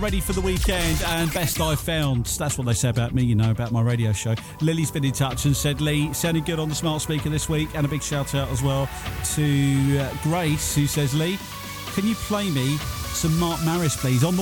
ready for the weekend and best I've found. That's what they say about me, you know, about my radio show. Lily's been in touch and said, Lee, sounded good on the smart speaker this week. And a big shout out as well to Grace, who says, Lee, can you play me some Mark Maris, please, on the